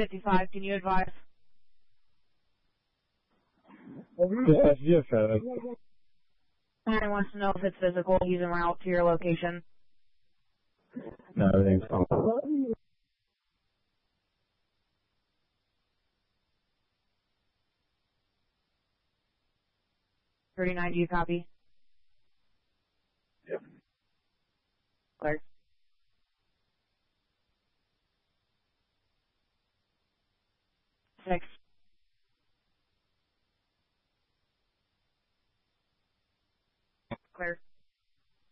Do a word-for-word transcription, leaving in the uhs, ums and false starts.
fifty-five, can you advise? Yes, yes, sir. He wants to know if it's physical, he's en route to your location. No, everything's fine. thirty-nine, do you copy? Yep. Clear. Six.